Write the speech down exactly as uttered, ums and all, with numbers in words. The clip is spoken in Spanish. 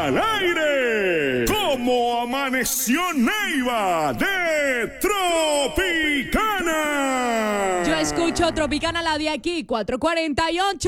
al aire. ¿Cómo amaneció Neiva de Tropicana? Yo escucho Tropicana, la de aquí, cuatro cuarenta y ocho.